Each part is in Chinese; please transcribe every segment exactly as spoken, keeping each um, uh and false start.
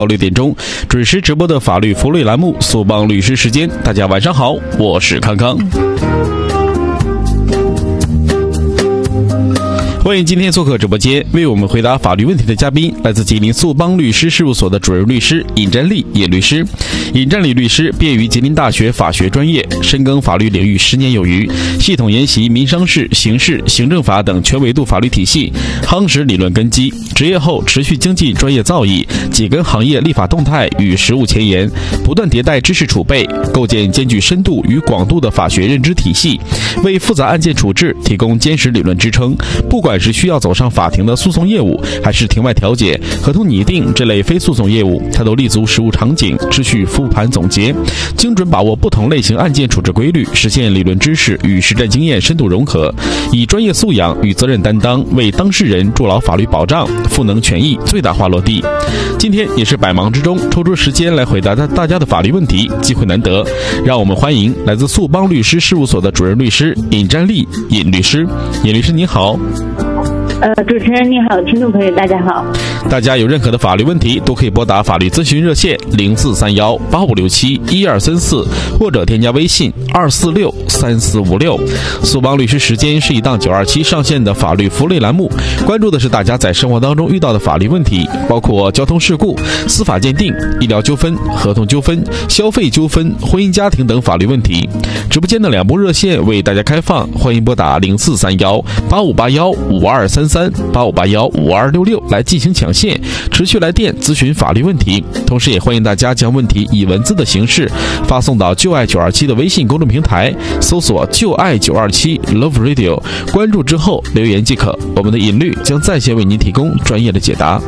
六点钟准时直播的法律福利栏目速帮律师时间。大家晚上好，我是康康。欢迎今天做客直播间为我们回答法律问题的嘉宾，来自吉林速帮律师事务所的主任律师尹占利尹律师。尹占利律师毕业于吉林大学法学专业，深耕法律领域十年有余，系统研习民商事、刑事、行政法等全维度法律体系，夯实理论根基。职业后持续精进专业造诣，紧跟行业立法动态与实务前沿，不断迭代知识储备，构建兼具深度与广度的法学认知体系，为复杂案件处置提供坚实理论支撑。不管是需要走上法庭的诉讼业务，还是庭外调解、合同拟定这类非诉讼业务，他都立足实务场景，持续复盘总结，精准把握不同类型案件处置规律，实现理论知识与实战经验深度融合，以专业素养与责任担当为当事人筑牢法律保障，赋能权益最大化落地。今天也是百忙之中抽出时间来回答大家的法律问题，机会难得，让我们欢迎来自速帮律师事务所的主任律师尹占利尹律师。尹律师你好。 呃，主持人你好，听众朋友大家好。 大家有任何的法律问题都可以拨打法律咨询热线零四三幺八五六七一二三四，或者添加微信二四六三四五六。速帮律师时间是一档九二七上线的法律福利栏目，关注的是大家在生活当中遇到的法律问题，包括交通事故、司法鉴定、医疗纠纷、合同纠纷、消费纠纷、婚姻家庭等法律问题。直播间的两部热线为大家开放，欢迎拨打零四三幺八五八幺五二三三八五八幺五二六六来进行抢线，持续来电咨询法律问题。同时也欢迎大家将问题以文字的形式发送到就爱九二七的微信公众平台，搜索就爱九二七 Love Radio， 关注之后留言即可，我们的尹律将在线为您提供专业的解答。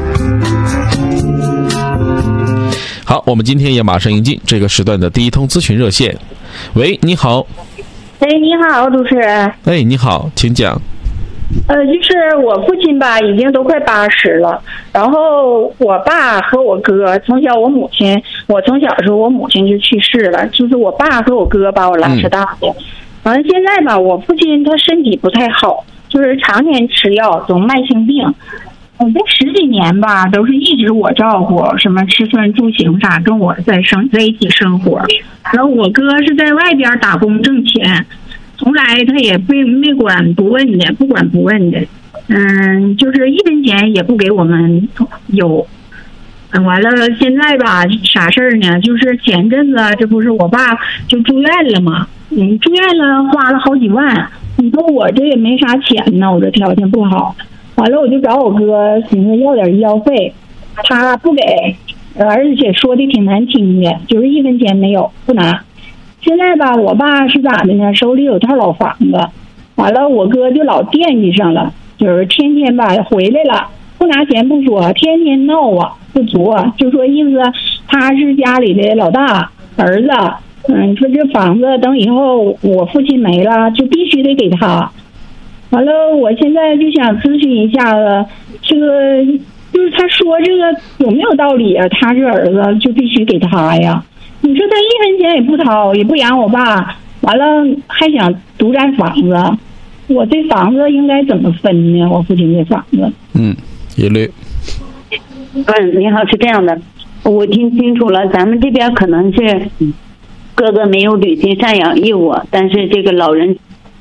好，我们今天也马上迎进这个时段的第一通咨询热线。喂，你好。 哎，你好，主持人。 哎，你好，请讲。 呃，就是我父亲吧，已经都快八十了。然后我爸和我哥，从小我母亲，我从小的时候我母亲就去世了，就是我爸和我哥把我拉扯大的。完、嗯、了，现在吧，我父亲他身体不太好，就是常年吃药，总慢性病。我这十几年吧，都是一直我照顾，什么吃穿住行啥，跟我在生在一起生活。然后我哥是在外边打工挣钱。从来他也不没管不问的，不管不问的，嗯，就是一分钱也不给我们有。完了，现在吧，啥事儿呢？就是前阵子这不是我爸就住院了嘛，嗯，住院了花了好几万。你说我这也没啥钱呢，我这条件不好。完了，我就找我哥寻思要点医药费，他不给，而且说的挺难听的，就是一分钱没有，不拿。现在吧，我爸是咋的呢？手里有套老房子，完了我哥就老惦记上了，就是天天吧回来了，不拿钱不说，天天闹啊，不作，就说意思他是家里的老大儿子，嗯，说这房子等以后我父亲没了，就必须得给他。完了，我现在就想咨询一下子，这个就是他说这个有没有道理啊？他是儿子，就必须给他呀？你说他一分钱也不掏，也不养我爸，完了还想独占房子，我这房子应该怎么分呢？我父亲这房子。 嗯，叶律。 嗯，你好，是这样的，我听清楚了，咱们这边可能是哥哥没有履行赡养义务，但是这个老人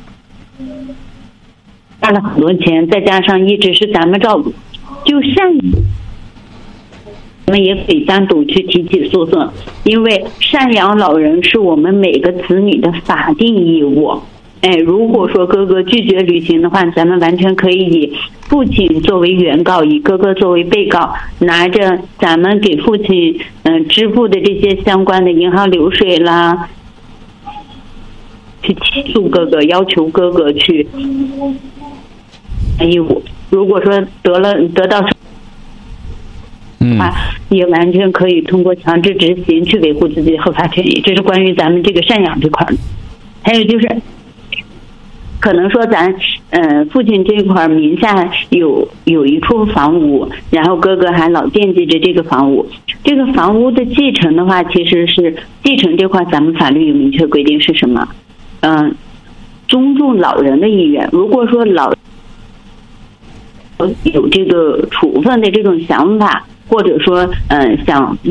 花了很多钱，再加上一直是咱们照顾，就赡我们也可以单独去提起诉讼，因为赡养老人是我们每个子女的法定义务。哎，如果说哥哥拒绝履行的话，咱们完全可以以父亲作为原告，以哥哥作为被告，拿着咱们给父亲嗯、呃、支付的这些相关的银行流水啦，去起诉哥哥，要求哥哥去义务。如果说得了得到嗯， 也完全可以通过强制执行去维护自己的合法权益，这是关于咱们这个赡养这块的。还有就是，可能说咱呃父亲这块名下有有一处房屋，然后哥哥还老惦记着这个房屋。这个房屋的继承的话，其实是继承这块，咱们法律有明确规定是什么？嗯、呃，尊重老人的意愿。如果说老有这个处分的这种想法， 或者说嗯、呃、想